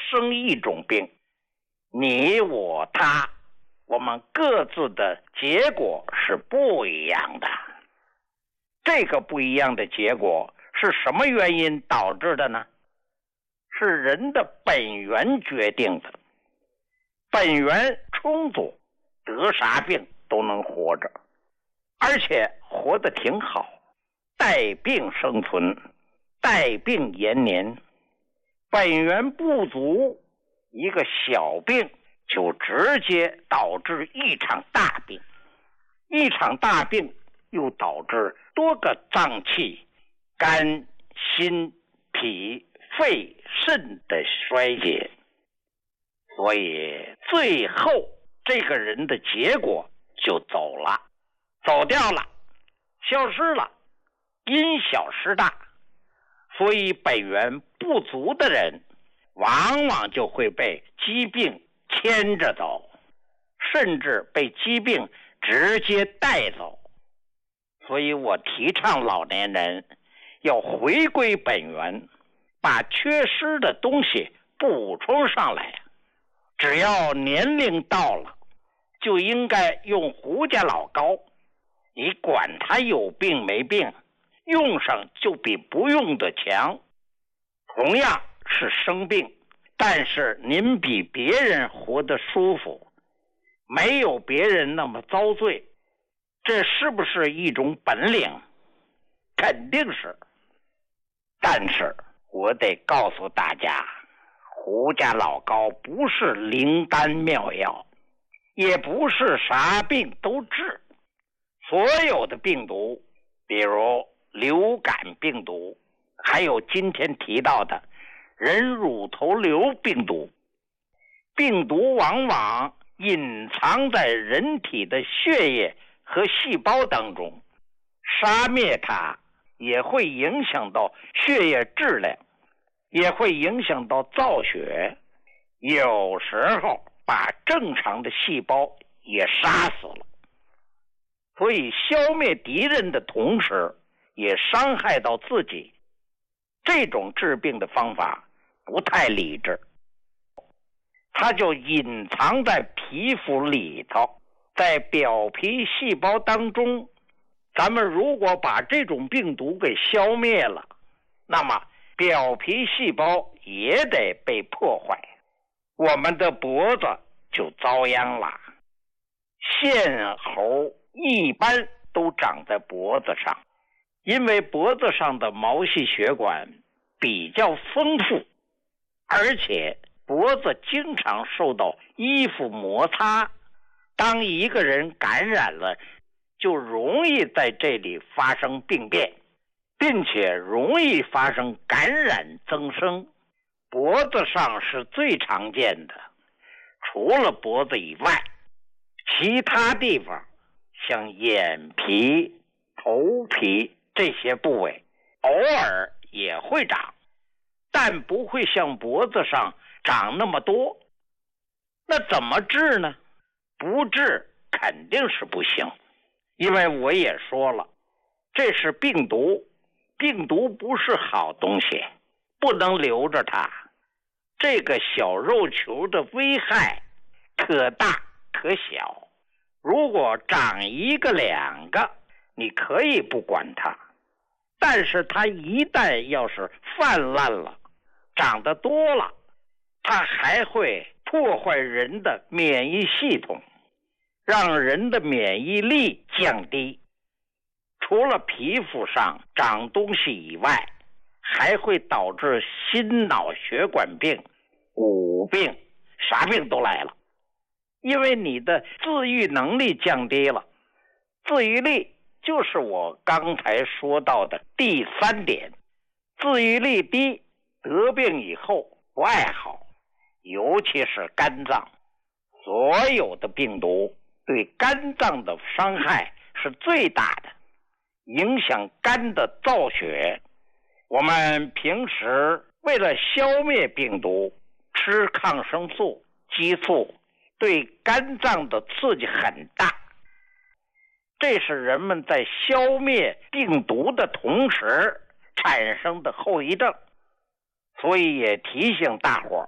生一种病，你我他，我们各自的结果是不一样的。这个不一样的结果是什么原因导致的呢？是人的本源决定的。本源充足，得啥病都能活着，而且活得挺好，带病生存，带病延年。本源不足，一个小病就直接导致一场大病，一场大病又导致多个脏器，肝、心、脾、肺、肾的衰竭。所以最后这个人的结果就走掉了，消失了，因小失大。所以本源不足的人往往就会被疾病牵着走，甚至被疾病直接带走。所以我提倡老年人要回归本源，把缺失的东西补充上来。只要年龄到了，就应该用胡家老膏，你管他有病没病，用上就比不用的强。同样是生病，但是您比别人活得舒服，没有别人那么遭罪，这是不是一种本领？肯定是。但是我得告诉大家，胡家老膏不是灵丹妙药，也不是啥病都治。所有的病毒，比如流感病毒，还有今天提到的人乳头瘤病毒，病毒往往隐藏在人体的血液和细胞当中，杀灭它也会影响到血液质量，也会影响到造血，有时候把正常的细胞也杀死了。所以消灭敌人的同时也伤害到自己，这种治病的方法不太理智，它就隐藏在皮肤里头，在表皮细胞当中。咱们如果把这种病毒给消灭了，那么表皮细胞也得被破坏，我们的脖子就遭殃了。线猴一般都长在脖子上，因为脖子上的毛细血管比较丰富，而且脖子经常受到衣服摩擦，当一个人感染了，就容易在这里发生病变，并且容易发生感染增生。脖子上是最常见的，除了脖子以外，其他地方像眼皮、头皮这些部位偶尔也会长，但不会像脖子上长那么多。那怎么治呢？不治肯定是不行，因为我也说了，这是病毒，病毒不是好东西，不能留着它。这个小肉球的危害可大可小，如果长一个两个，你可以不管它，但是它一旦要是泛滥了，长得多了，它还会破坏人的免疫系统，让人的免疫力降低。除了皮肤上长东西以外，还会导致心脑血管病、五病，啥病都来了。因为你的自愈能力降低了，自愈力就是我刚才说到的第3点，自愈力低，得病以后不爱好，尤其是肝脏。所有的病毒对肝脏的伤害是最大的，影响肝的造血。我们平时为了消灭病毒，吃抗生素、激素，对肝脏的刺激很大，这是人们在消灭病毒的同时产生的后遗症。所以也提醒大伙儿，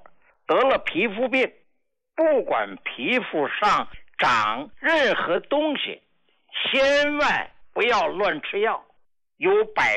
得了皮肤病，不管皮肤上长任何东西，千万不要乱吃药。有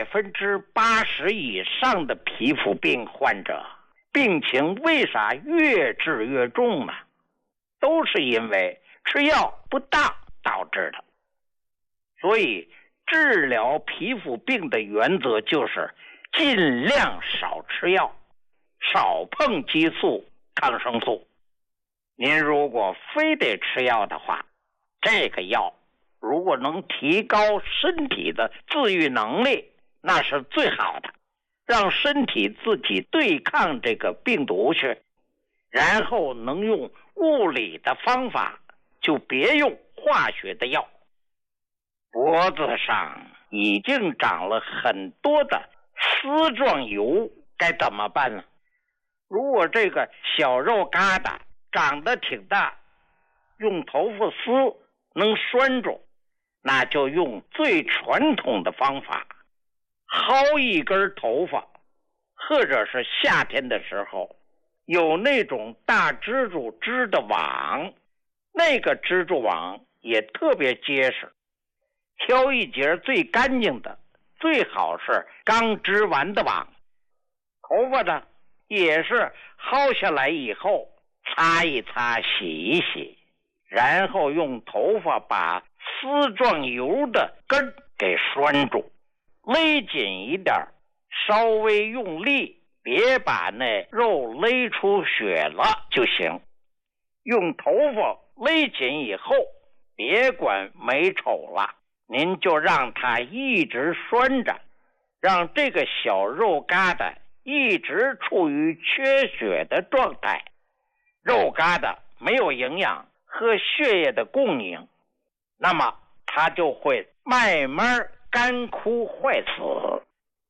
80%以上的皮肤病患者，病情为啥越治越重呢？都是因为吃药不当导致的。所以治疗皮肤病的原则就是尽量少吃药，少碰激素、抗生素。您如果非得吃药的话，这个药如果能提高身体的自愈能力，那是最好的，让身体自己对抗这个病毒去，然后能用物理的方法，就别用化学的药。脖子上已经长了很多的丝状疣，该怎么办呢？如果这个小肉疙瘩长得挺大，用头发丝能拴住，那就用最传统的方法，薅一根头发，或者是夏天的时候有那种大蜘蛛织的网，那个蜘蛛网也特别结实，挑一节最干净的，最好是刚织完的网。头发呢也是薅下来以后擦一擦，洗一洗，然后用头发把丝状疣的根给拴住，勒紧一点，稍微用力，别把那肉勒出血了就行。用头发勒紧以后，别管美丑了，您就让它一直拴着，让这个小肉疙瘩一直处于缺血的状态，肉疙瘩没有营养和血液的供应，那么它就会慢慢干枯坏死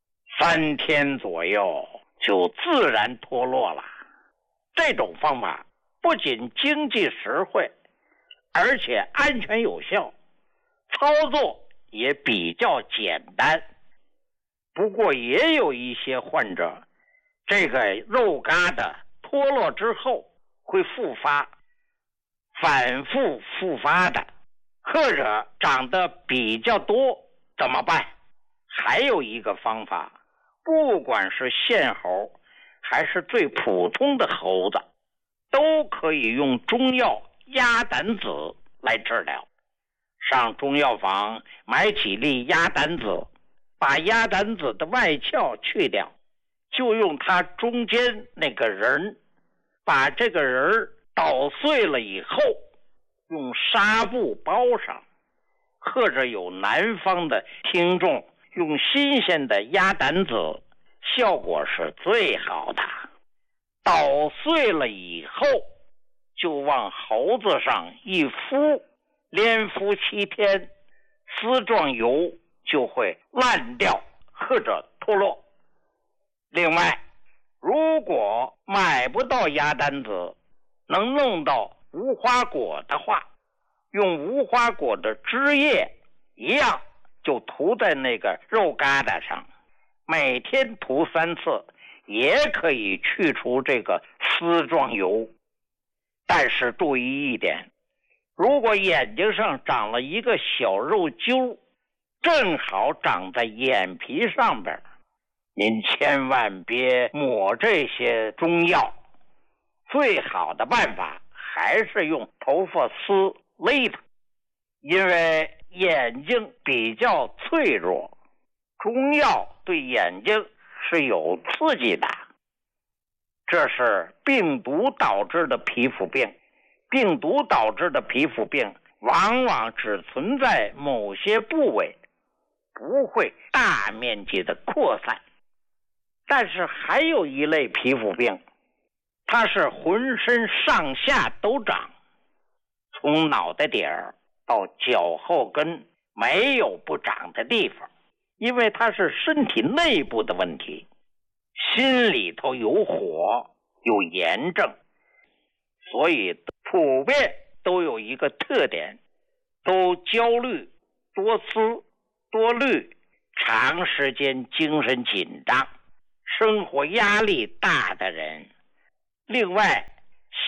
，3天左右就自然脱落了。这种方法不仅经济实惠，而且安全有效，操作也比较简单。不过也有一些患者，这个肉疙瘩脱落之后会复发，反复复发的，或者长得比较多，怎么办？还有一个方法，不管是线猴还是最普通的猴子，都可以用中药鸭胆子来治疗。上中药房买几粒鸭胆子，把鸭胆子的外壳去掉，就用它中间那个仁，把这个仁捣碎了以后，用纱布包上，或者有南方的听众用新鲜的鸭胆子，效果是最好的。捣碎了以后，就往猴子上一敷，连敷7天，丝状疣就会烂掉或者脱落。另外，如果买不到鸭胆子，能弄到无花果的话，用无花果的汁液一样，就涂在那个肉疙瘩上，每天涂3次，也可以去除这个丝状疣。但是注意一点，如果眼睛上长了一个小肉揪，正好长在眼皮上边，您千万别抹这些中药，最好的办法还是用头发丝勒它，因为眼睛比较脆弱，中药对眼睛是有刺激的。这是病毒导致的皮肤病，病毒导致的皮肤病往往只存在某些部位，不会大面积的扩散。但是还有一类皮肤病，它是浑身上下都长，从脑袋顶儿到脚后跟没有不长的地方，因为它是身体内部的问题，心里头有火，有炎症，所以普遍都有一个特点，都焦虑、多思、多虑，长时间精神紧张，生活压力大的人。另外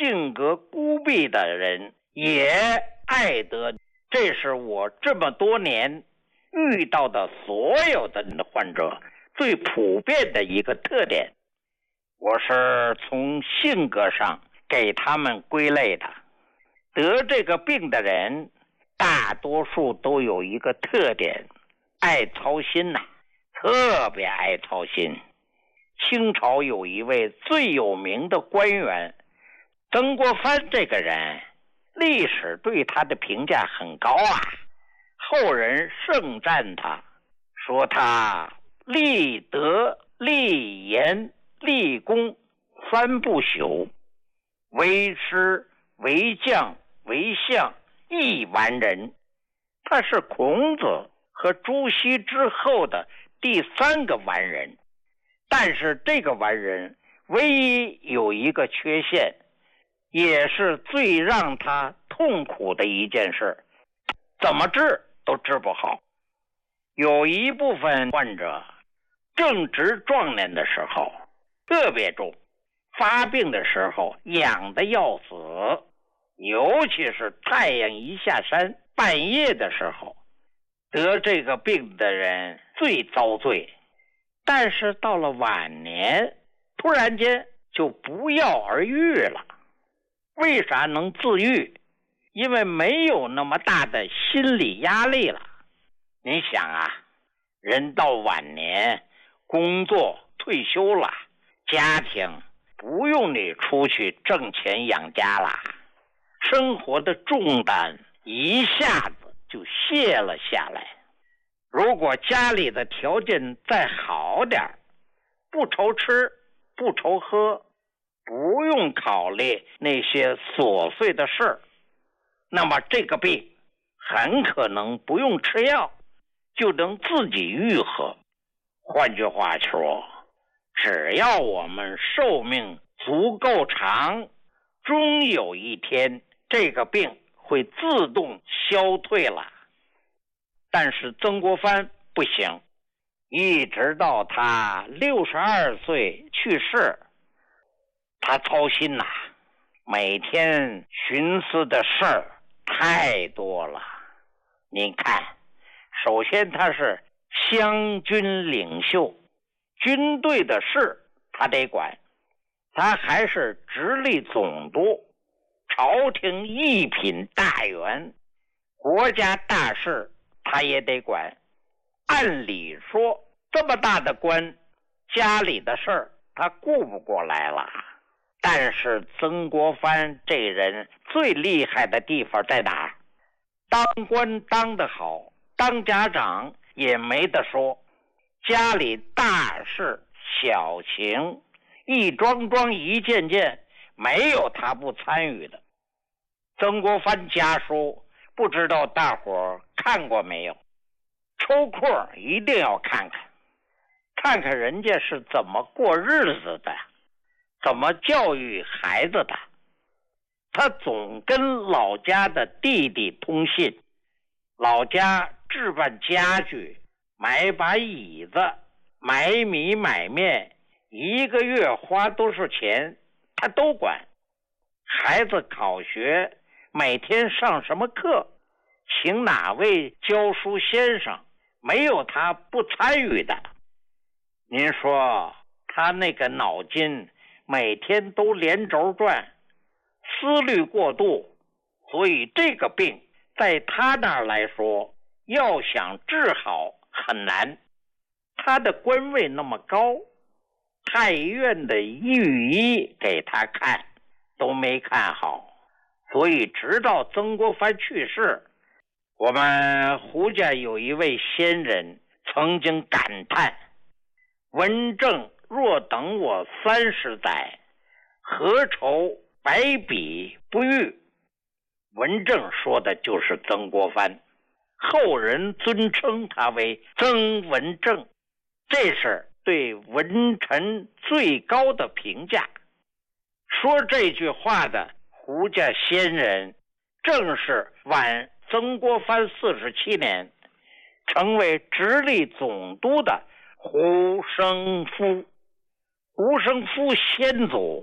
性格孤僻的人也爱得，这是我这么多年遇到的所有的患者最普遍的一个特点。我是从性格上给他们归类的。得这个病的人大多数都有一个特点，爱操心呐，特别爱操心。清朝有一位最有名的官员曾国藩，这个人历史对他的评价很高啊，后人盛赞他，说他立德、立言、立功三不朽，为师、为将、为相一完人。他是孔子和朱熹之后的第三个完人，但是这个完人唯一有一个缺陷，也是最让他痛苦的一件事，怎么治都治不好。有一部分患者正值壮年的时候特别重，发病的时候痒得要死，尤其是太阳一下山，半夜的时候，得这个病的人最遭罪。但是到了晚年，突然间就不药而愈了。为啥能自愈？因为没有那么大的心理压力了。你想啊，人到晚年，工作退休了，家庭不用你出去挣钱养家了，生活的重担一下子就卸了下来。如果家里的条件再好点，不愁吃不愁喝，不用考虑那些琐碎的事儿，那么这个病很可能不用吃药就能自己愈合。换句话说，只要我们寿命足够长，终有一天这个病会自动消退了。但是曾国藩不行，一直到他62岁去世，他操心呐，每天寻思的事儿太多了。您看，首先他是湘军领袖，军队的事他得管，他还是直隶总督，朝廷一品大员，国家大事他也得管。按理说这么大的官，家里的事儿他顾不过来了。但是曾国藩这人最厉害的地方在哪？当官当得好，当家长也没得说，家里大事小情一桩桩一件件，没有他不参与的。曾国藩家书不知道大伙儿看过没有，抽空一定要看看，看看人家是怎么过日子的，怎么教育孩子的。他总跟老家的弟弟通信，老家置办家具，买把椅子，买米买面，一个月花多少钱他都管。孩子考学，每天上什么课，请哪位教书先生，没有他不参与的。您说他那个脑筋每天都连轴转，思虑过度，所以这个病在他那儿来说，要想治好很难。他的官位那么高，太医院的御医给他看都没看好，所以直到曾国藩去世，我们胡家有一位先人曾经感叹，文正若等我30载，何愁百比不遇。文正说的就是曾国藩，后人尊称他为曾文正，这是对文臣最高的评价。说这句话的胡家先人正是晚曾国藩47年成为直隶总督的胡生夫。胡生夫先祖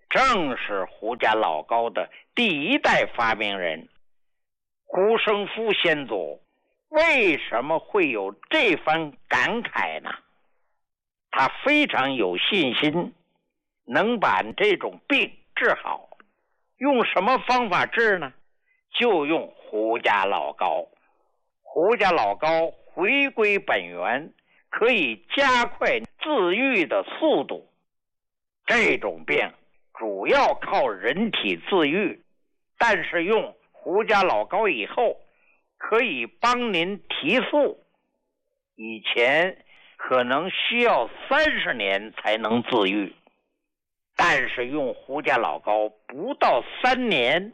正是胡家老高的第一代发明人胡生夫先祖。为什么会有这番感慨呢？他非常有信心能把这种病治好。用什么方法治呢？就用胡家老高。胡家老高回归本源，可以加快自愈的速度。这种病主要靠人体自愈，但是用胡家老高以后，可以帮您提速。以前可能需要30年才能自愈，但是用胡家老高不到3年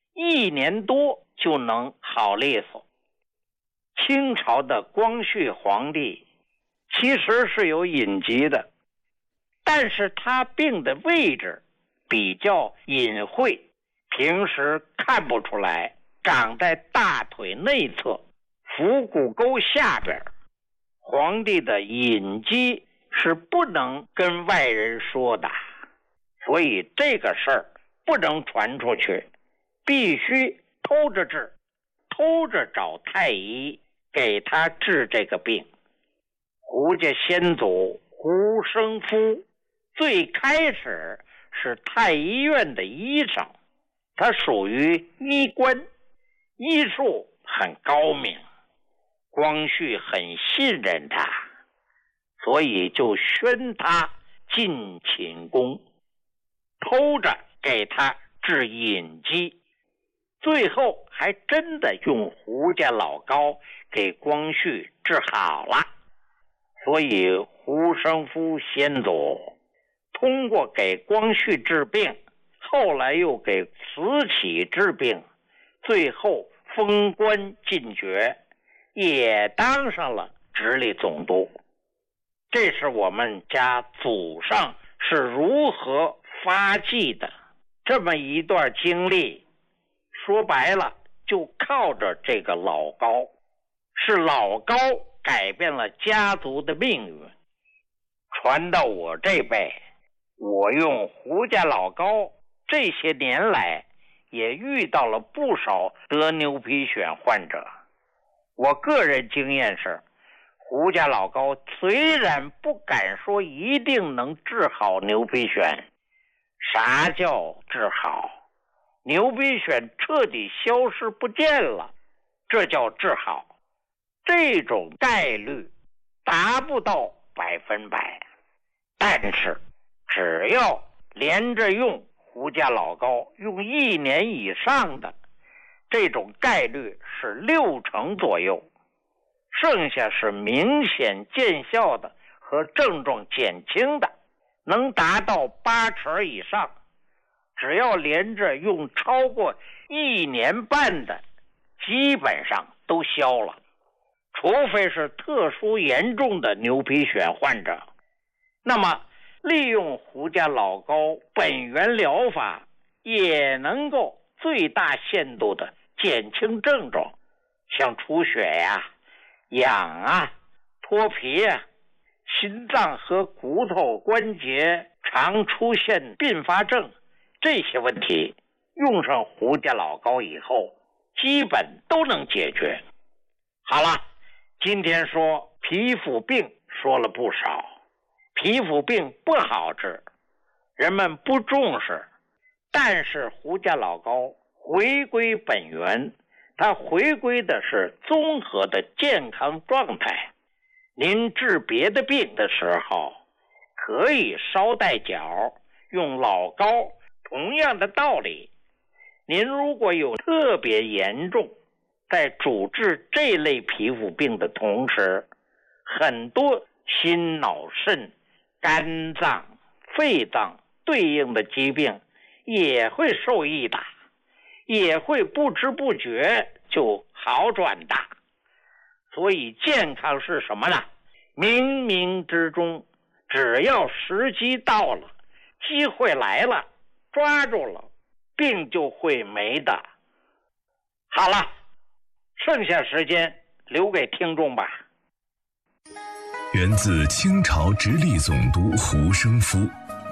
，1年多就能好利索。清朝的光绪皇帝其实是有隐疾的，但是他病的位置比较隐晦，平时看不出来，长在大腿内侧腹股沟下边。皇帝的隐疾是不能跟外人说的，所以这个事儿不能传出去，必须偷着治，偷着找太医给他治这个病。胡家先祖胡生夫最开始是太医院的医生，他属于医官，医术很高明，光绪很信任他，所以就宣他进寝宫，偷着给他治隐疾。最后还真的用胡家老高给光绪治好了。所以胡生夫先祖通过给光绪治病，后来又给慈禧治病，最后封官进爵，也当上了直隶总督。这是我们家祖上是如何发迹的这么一段经历。说白了，就靠着这个老高，是老高改变了家族的命运。传到我这辈，我用胡家老高，这些年来也遇到了不少得牛皮癣患者。我个人经验是，胡家老高虽然不敢说一定能治好牛皮癣，啥叫治好？牛皮癣彻底消失不见了，这叫治好。这种概率达不到100%，但是只要连着用胡家老高，用1年以上的，这种概率是60%左右，剩下是明显见效的和症状减轻的，能达到80%以上。只要连着用超过1年半的，基本上都消了。除非是特殊严重的牛皮癣患者，那么利用胡家老高本源疗法，也能够最大限度的减轻症状，像出血呀、痒啊、脱皮啊、心脏和骨头关节常出现并发症，这些问题用上胡家老高以后，基本都能解决。好了，今天说皮肤病说了不少，皮肤病不好治，人们不重视，但是胡家老高回归本源，它回归的是综合的健康状态。您治别的病的时候，可以捎带脚用老高，同样的道理。您如果有特别严重，在主治这类皮肤病的同时，很多心脑肾、肝脏、肺脏对应的疾病也会受益的，也会不知不觉就好转的。所以健康是什么呢？冥冥之中，只要时机到了，机会来了，抓住了，病就会没的。好了，剩下时间留给听众吧。 源自清朝直隶总督胡生夫，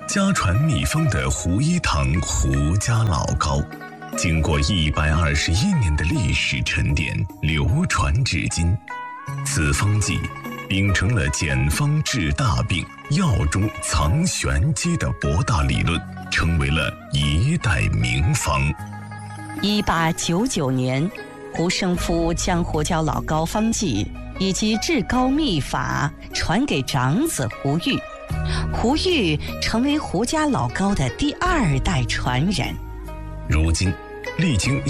家传秘方的胡一堂胡家老膏，经过121年的历史沉淀，流传至今。此方剂秉承了简方治大病、药中藏玄机的博大理论，成为了一代名方。 1899年，胡生夫将胡椒老膏方剂以及治膏秘法传给长子胡玉，胡玉成为胡家老膏的第2代传人。 如今，历经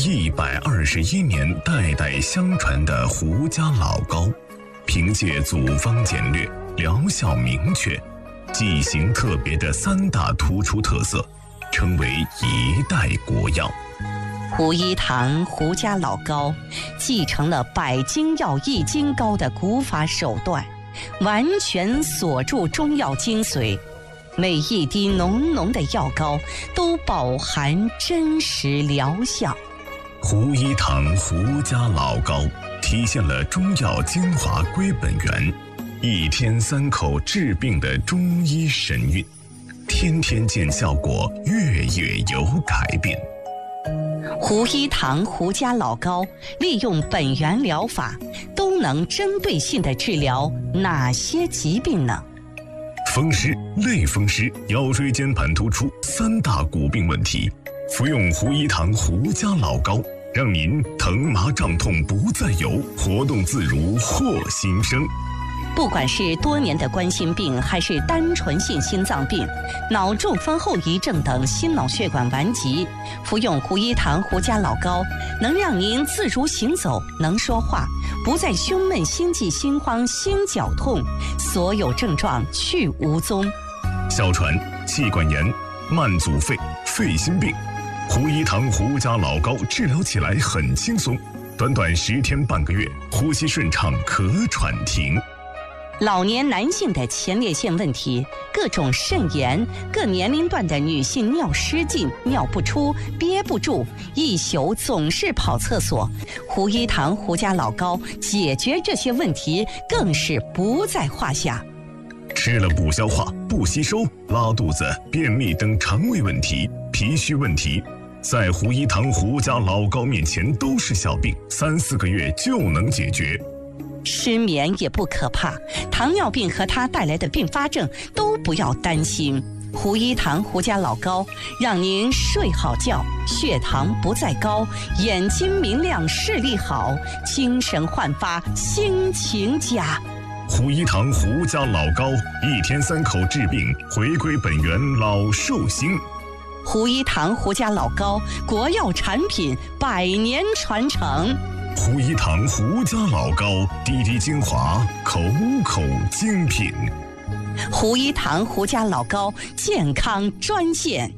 121年代代相传的胡家老膏，凭借组方简略、疗效明确、剂型特别的3大突出特色，成为一代国药。 胡一堂胡家老膏继承了百金药易筋膏的古法手段，完全锁住中药精髓，每一滴浓浓的药膏都饱含真实疗效。 胡一堂胡家老膏体现了中药精华归本源，1天3口治病的中医神韵，天天见效果，月月有改变。 胡一堂胡家老膏利用本源疗法，都能针对性地治疗哪些疾病呢？ 风湿、类风湿、腰椎间盘突出3大骨病问题，服用胡一堂胡家老膏，让您疼麻胀痛不再有，活动自如获新生。 不管是多年的冠心病，还是单纯性心脏病、脑中风后遗症等心脑血管顽疾，服用胡一堂胡家老膏，能让您自如行走，能说话，不再胸闷、心悸、心慌、心绞痛，所有症状去无踪。 哮喘、气管炎、慢阻肺、肺心病，胡一堂胡家老膏治疗起来很轻松，短短10天半个月，呼吸顺畅，咳喘停。 老年男性的前列腺问题，各种肾炎，各年龄段的女性尿失禁、尿不出、憋不住，一宿总是跑厕所，胡一堂胡家老膏解决这些问题更是不在话下。 吃了不消化、不吸收、拉肚子、便秘等肠胃问题、脾虚问题，在胡一堂胡家老膏面前都是小病，3、4个月就能解决。 失眠也不可怕，糖尿病和它带来的并发症都不要担心。胡一堂胡家老膏让您睡好觉，血糖不再高，眼睛明亮，视力好，精神焕发，心情佳。 胡一堂胡家老膏，1天3口治病，回归本源，老寿星。 胡一堂胡家老膏，国药产品，100年传承。 胡一堂胡家老膏，滴滴精华，口口精品。 胡一堂胡家老膏健康专线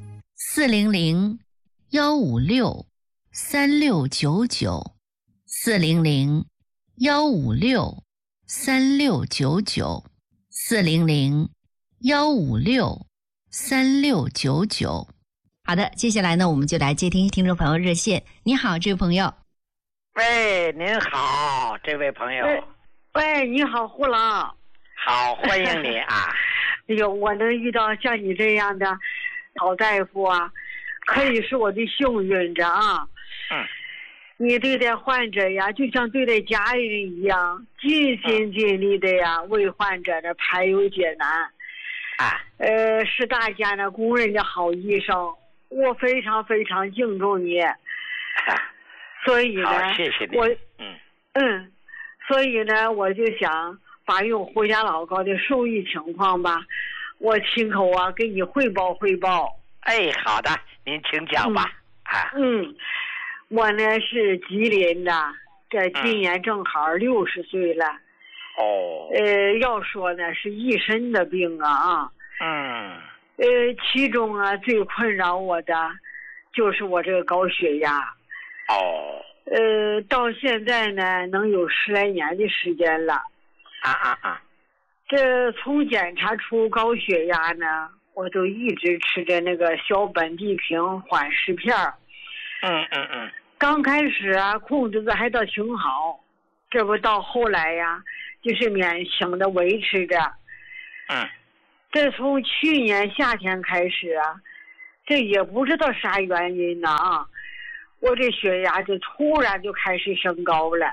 400-156-3699，400-156-3699。好的，接下来呢，我们就来接听听众朋友热线。你好，这位朋友。 喂，您好，这位朋友。 喂，你好，胡老。 好，欢迎你啊。 哎呦，我能遇到像你这样的好大夫啊，可以是我的幸运着啊。你对待患者呀，就像对待家人一样，尽心尽力的呀，为患者的排忧解难。是大家呢公认的好医生，我非常非常敬重你。所以呢， 好，谢谢你。 所以呢，我就想把用胡家老膏的受益情况吧，我亲口啊给你汇报汇报。 哎，好的，您请讲吧。 我呢是吉林的，这今年正好60岁了。要说呢是一身的病啊。其中啊最困扰我的就是我这个高血压。到现在呢能有10来年的时间了。这从检查出高血压呢，我都一直吃着那个小苯地平缓释片。刚开始啊控制的还倒挺好，这不到后来呀就是勉强的维持着。 这从去年夏天开始啊，这也不知道啥原因呢啊，我这血压就突然就开始升高了。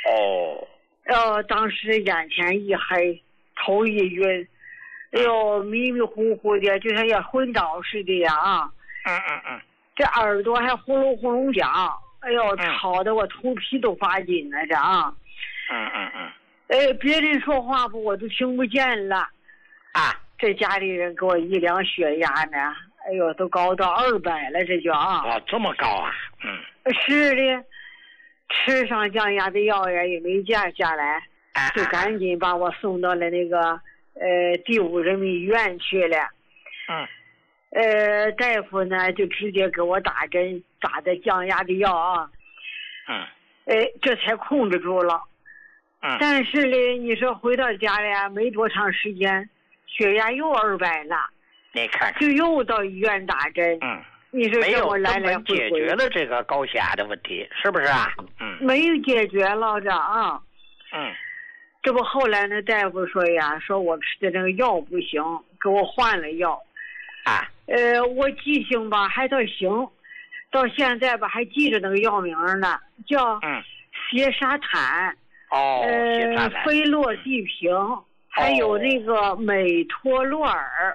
当时眼前一黑，头一晕，哎呦，迷迷糊糊的，就像要昏倒似的呀啊！这耳朵还呼噜呼噜响，哎呦，吵得我头皮都发紧了这啊！别人说话不我都听不见了啊！这家里人给我一量血压呢，哎呦，都高到200了，这就啊！ 哦，这么高啊？ 是的，吃上降压的药呀也没降下来，就赶紧把我送到了那个第5人民医院去了。大夫呢就直接给我打针，打的降压的药啊。这才控制住了。但是呢，你说回到家里没多长时间，血压又200了。 你看看， 就又到医院打针。你说没有我来来回回解决了这个高血压的问题，是不是啊？ 没有解决了这啊。这不后来呢，大夫说呀，说我吃的那个药不行，给我换了药。我记性吧还倒行，到现在吧还记着那个药名呢，叫缬沙坦。 缬沙坦。 菲洛地平，还有那个美托洛尔。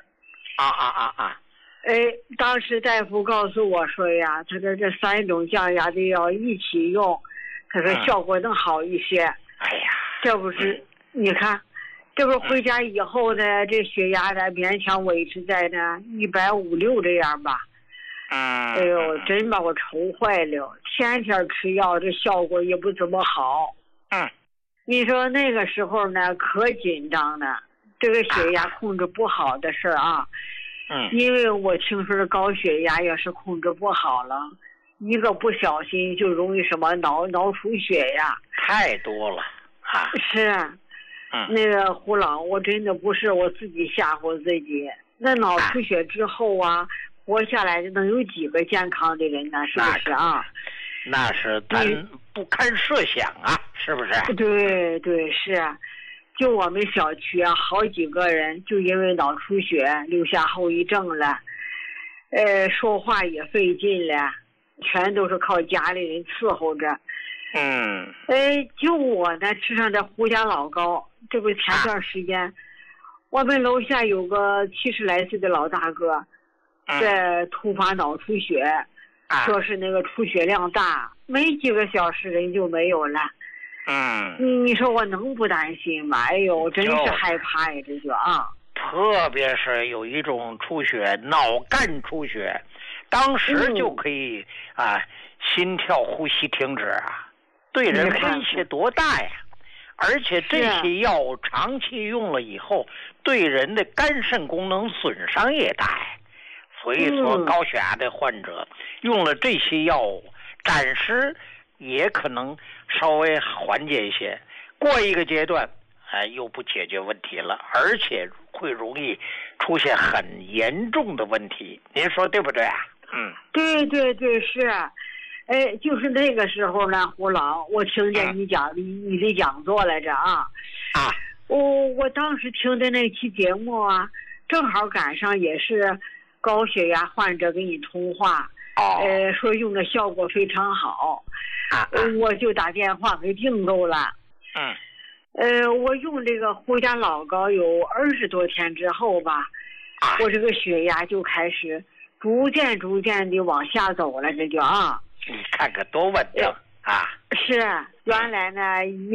当时大夫告诉我说呀，他说这3种降压的药一起用，他说效果能好一些。这不是你看，这不是回家以后呢，这血压呢勉强维持在呢150-160这样吧。哎呦，真把我愁坏了，天天吃药，这效果也不怎么好。你说那个时候呢，可紧张了，这个血压控制不好的事儿啊。因为我听说这高血压要是控制不好了，一个不小心就容易什么脑出血呀， 太多了啊。 是，那个胡老，我真的不是我自己吓唬自己。那脑出血之后啊，活下来的能有几个健康的人呢？是不是啊？ 那是咱不堪设想啊，是不是？ 对是。就我们小区啊，好几个人就因为脑出血留下后遗症了，说话也费劲了，全都是靠家里人伺候着。就我呢吃上这胡家老膏，这不前段时间，我们楼下有个70来岁的老大哥，这突发脑出血，说是那个出血量大，没几个小时人就没有了。你说我能不担心吗？哎呦，真是害怕呀，这就啊。 特别是有一种出血，脑干出血，当时就可以心跳呼吸停止啊，对人威胁多大呀！而且这些药长期用了以后，对人的肝肾功能损伤也大呀。所以说，高血压的患者用了这些药物，暂时也可能稍微缓解一些，过一个阶段又不解决问题了，而且会容易出现很严重的问题，您说对不对啊？ 对是。就是那个时候呢，胡老，我听见你讲你的讲座来着啊。我当时听的那期节目啊，正好赶上也是高血压患者跟你通话。说用的效果非常好。我就打电话给订购了。我用这个胡家老膏有20多天之后吧，我这个血压就开始逐渐的往下走了，这就啊。 你看看多稳定啊！ 是，原来呢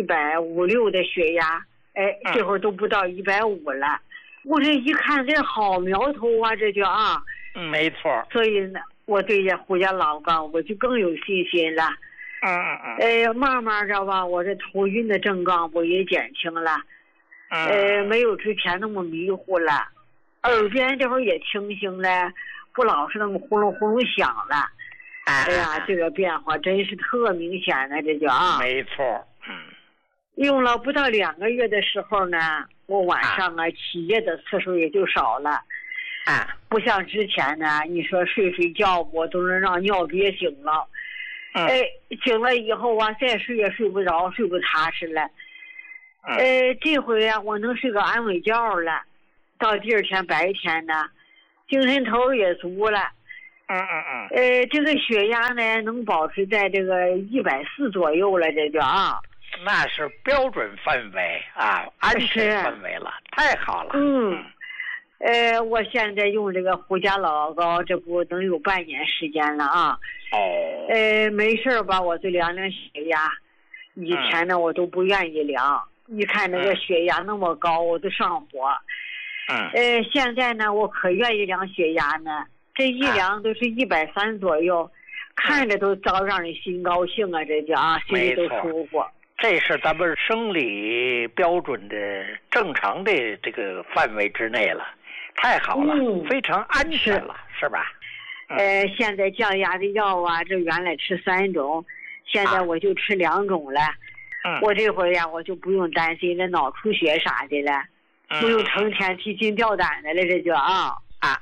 150-160的血压，这会儿都不到150了。我这一看，这好苗头啊，这就啊。 没错。 所以呢，我对这胡家老膏我就更有信心了。慢慢的吧，我这头晕的症状不也减轻了。没有之前那么迷糊了，耳边这会儿也清醒了，不老是那么呼隆呼隆响了。哎呀，这个变化真是特明显的，这就啊。 没错。 用了不到2个月的时候呢，我晚上起夜的次数也就少了。不像之前呢，你说睡觉我都能让尿憋醒了。醒了以后啊，再睡也睡不着，睡不踏实了。这回啊，我能睡个安稳觉了。 到第二天白天呢，精神头也足了。这个血压呢能保持在这个140左右了，这就啊。 那是标准范围啊，安全范围了，太好了。 我现在用这个胡家老膏，这不能有半年时间了啊。没事吧，我就量量血压。以前呢，我都不愿意量，一看那个血压那么高，我都上火。现在呢，我可愿意量血压呢，这一量都是130左右，看着都早让人心高兴啊，这叫啊，心里都舒服。 这是咱们生理标准的正常的这个范围之内了，太好了，非常安全了，是吧？ 现在降压的药啊，这原来吃3种，现在我就吃2种了。我这回呀，我就不用担心这脑出血啥的了，不用成天提心吊胆的了，这就啊。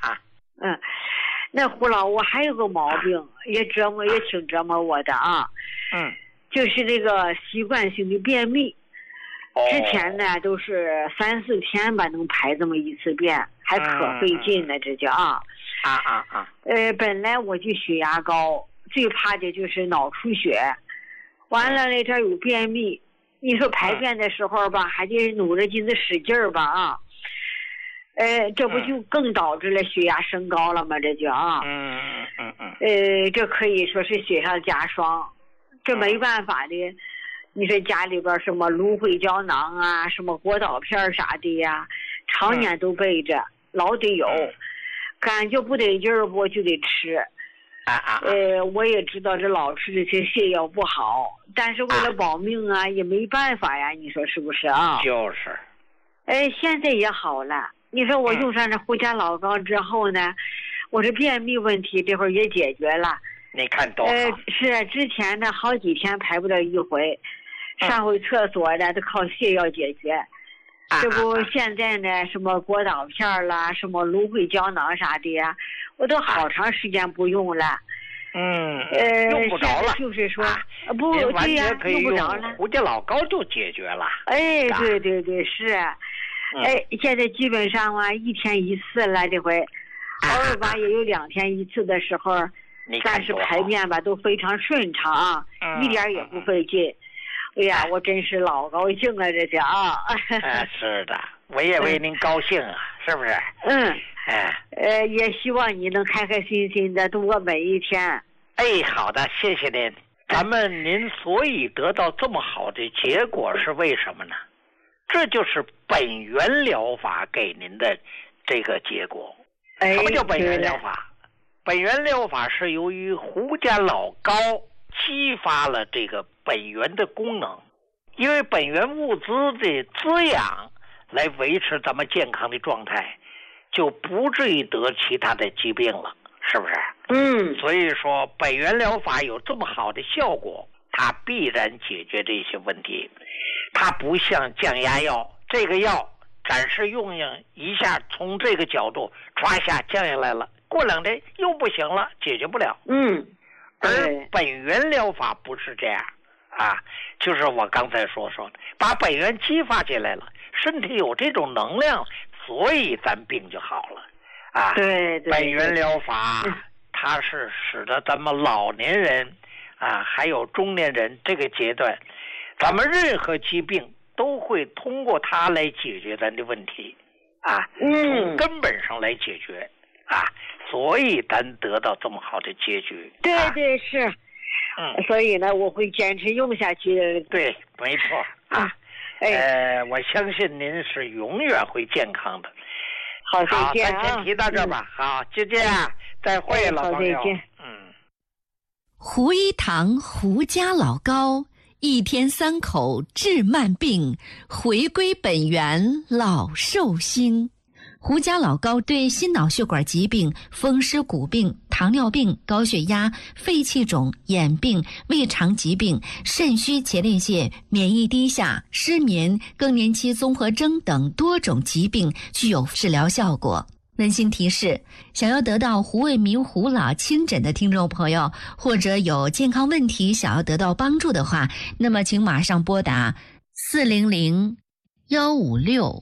那胡老，我还有个毛病，也挺折磨我的啊。就是这个习惯性的便秘。之前呢都是3-4天吧能排这么一次便，还可费劲呢，这叫啊。本来我就血压高，最怕的就是脑出血，完了呢这有便秘，你说排便的时候吧，还得努着劲子使劲儿吧啊。这不就更导致了血压升高了吗？这就啊。这可以说是雪上加霜。这没办法的，你说家里边什么芦荟胶囊啊，什么果导片啥的呀，常年都备着，老得有。感觉不得劲儿我就得吃。我也知道这老吃这些泻药不好，但是为了保命啊，也没办法呀，你说是不是啊？ 就是。 现在也好了。你说我用上这胡家老膏之后呢，我这便秘问题这会儿也解决了。 你看多好。 是啊，之前呢好几天排不了一回，上回厕所的都靠泻药解决。这不现在呢，什么果导片啦，什么芦荟胶囊啥的呀，我都好长时间不用了。 用不着了。 就是说，不对呀，用不着了。 胡家老膏就解决了。 对，是。现在基本上啊，1天1次了，这回偶尔吧也有2天1次的时候。但是排便吧都非常顺畅啊，一点也不费劲。哎呀，我真是老高兴了，这是啊。 是的，我也为您高兴啊，是不是？ 也希望你能开开心心的度过每一天。 好的，谢谢您。您所以得到这么好的结果是为什么呢？这就是本源疗法给您的这个结果。什么叫本源疗法？本源疗法是由于胡家老膏激发了这个本源的功能，因为本源物质的滋养来维持咱们健康的状态，就不至于得其他的疾病了，是不是？所以说本源疗法有这么好的效果，它必然解决这些问题。它不像降压药，这个药暂时用一下，从这个角度唰一下降下来了，过2天又不行了，解决不了。而本源疗法不是这样啊，就是我刚才说的，把本源激发起来了，身体有这种能量，所以咱病就好了啊。对，本源疗法它是使得咱们老年人啊，还有中年人这个阶段，咱们任何疾病都会通过它来解决咱的问题啊，从根本上来解决啊，所以咱得到这么好的结局。 对，是。所以呢，我会坚持用下去的。 对，没错啊。我相信您是永远会健康的。 好，再见啊。 咱先提到这吧。好，就这样，再会了，朋友。 再见。 胡一堂胡家老膏，1天3口治慢病，回归本源老寿星。胡家老膏对心脑血管疾病、风湿骨病、糖尿病、高血压、肺气肿、眼病、胃肠疾病、肾虚前列腺、免疫低下、失眠、更年期综合征等多种疾病具有治疗效果。温馨提示：想要得到胡卫民胡老亲诊的听众朋友，或者有健康问题想要得到帮助的话，那么请马上拨打400-156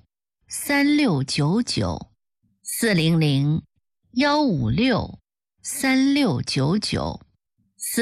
3699，400-156-3699。